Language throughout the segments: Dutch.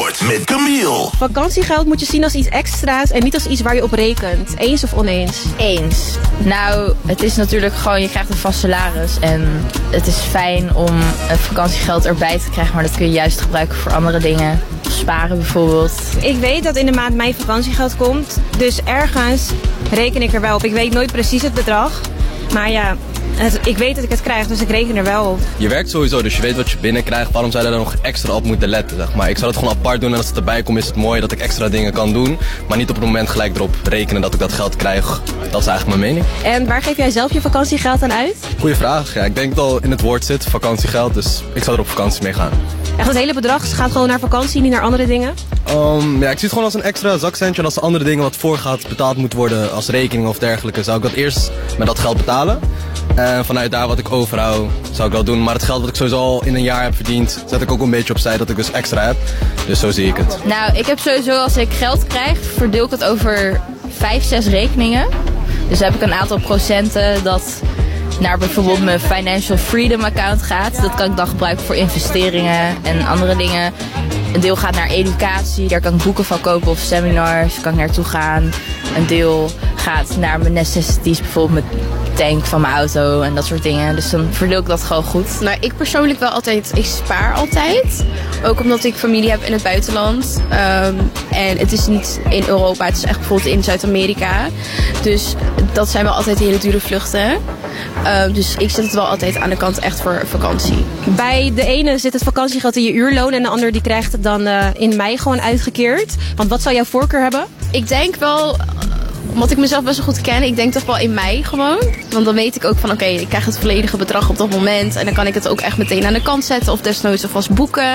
Sport met Camille. Vakantiegeld moet je zien als iets extra's en niet als iets waar je op rekent. Eens of oneens? Eens. Nou, het is natuurlijk gewoon, je krijgt een vast salaris. En het is fijn om vakantiegeld erbij te krijgen. Maar dat kun je juist gebruiken voor andere dingen. Sparen bijvoorbeeld. Ik weet dat in de maand mei vakantiegeld komt. Dus ergens reken ik er wel op. Ik weet nooit precies het bedrag. Maar ja, ik weet dat ik het krijg, dus ik reken er wel op. Je werkt sowieso, dus je weet wat je binnenkrijgt. Waarom zou je daar nog extra op moeten letten, zeg maar? Ik zou het gewoon apart doen en als het erbij komt is het mooi dat ik extra dingen kan doen. Maar niet op het moment gelijk erop rekenen dat ik dat geld krijg. Dat is eigenlijk mijn mening. En waar geef jij zelf je vakantiegeld aan uit? Goeie vraag. Ja, ik denk dat al in het woord zit, vakantiegeld. Dus ik zou er op vakantie mee gaan. Echt, het hele bedrag gaat gewoon naar vakantie, niet naar andere dingen? Ja, ik zie het gewoon als een extra zakcentje. En als de andere dingen wat voorgaat betaald moet worden als rekening of dergelijke, zou ik dat eerst met dat geld betalen. En vanuit daar wat ik overhoud, zou ik wel doen. Maar het geld wat ik sowieso al in een jaar heb verdiend, zet ik ook een beetje opzij dat ik dus extra heb. Dus zo zie ik het. Nou, ik heb sowieso, als ik geld krijg, verdeel ik het over 5, 6 rekeningen. Dus heb ik een aantal procenten dat naar bijvoorbeeld mijn Financial Freedom account gaat. Dat kan ik dan gebruiken voor investeringen en andere dingen. Een deel gaat naar educatie, daar kan ik boeken van kopen of seminars, kan ik naartoe gaan. Een deel gaat naar mijn necessities, bijvoorbeeld mijn tank van mijn auto en dat soort dingen. Dus dan verdeel ik dat gewoon goed. Nou, ik persoonlijk wel altijd, ik spaar altijd. Ook omdat ik familie heb in het buitenland. En het is niet in Europa, het is echt bijvoorbeeld in Zuid-Amerika. Dus dat zijn wel altijd hele dure vluchten. Dus ik zet het wel altijd aan de kant echt voor vakantie. Bij de ene zit het vakantiegeld in je uurloon en de ander die krijgt het dan in mei gewoon uitgekeerd. Want wat zou jouw voorkeur hebben? Ik denk wel, omdat ik mezelf best wel goed ken, ik denk toch wel in mei gewoon. Want dan weet ik ook van oké, ik krijg het volledige bedrag op dat moment. En dan kan ik het ook echt meteen aan de kant zetten of desnoods alvast boeken.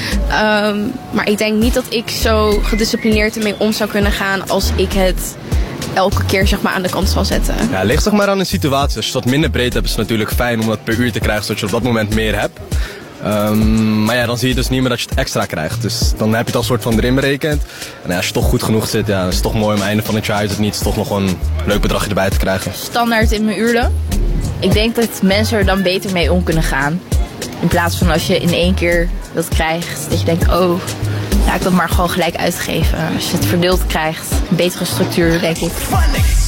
Maar ik denk niet dat ik zo gedisciplineerd ermee om zou kunnen gaan als ik het elke keer zeg maar aan de kant zal zetten. Ja, ligt zeg maar aan de situatie. Als je dat minder breed hebt is het natuurlijk fijn om dat per uur te krijgen, zodat je op dat moment meer hebt. Maar ja, dan zie je dus niet meer dat je het extra krijgt. Dus dan heb je het al soort van erin berekend. En ja, als je toch goed genoeg zit, ja, dan is het toch mooi om einde van het jaar is het niet. Het is toch nog gewoon een leuk bedragje erbij te krijgen. Standaard in mijn uurloon. Ik denk dat mensen er dan beter mee om kunnen gaan. In plaats van als je in één keer dat krijgt, dat je denkt, oh, laat ik dat maar gewoon gelijk uitgeven. Als je het verdeeld krijgt, een betere structuur, denk ik.